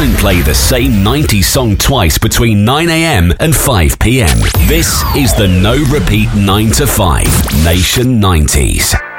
Don't play the same 90s song twice between 9am and 5pm. This is the No Repeat 9 to 5 Nation 90s.